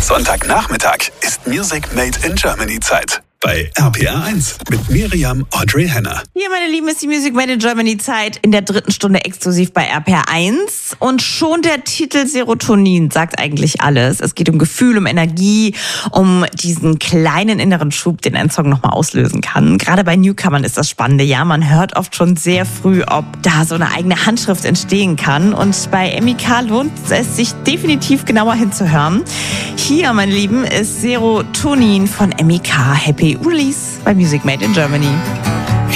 Sonntagnachmittag ist Music Made in Germany Zeit. Bei RPR1 mit Miriam Audrey Henner. Hier, meine Lieben, ist die Music Made in Germany Zeit in der 3. Stunde exklusiv bei RPR1. Und schon der Titel Serotonin sagt eigentlich alles. Es geht um Gefühl, um Energie, um diesen kleinen inneren Schub, den ein Song nochmal auslösen kann. Gerade bei Newcomern ist das Spannende. Ja, man hört oft schon sehr früh, ob da so eine eigene Handschrift entstehen kann. Und bei MEK lohnt es sich definitiv genauer hinzuhören. Hier, meine Lieben, ist Serotonin von MEK. Happy Release bei Music Made in Germany.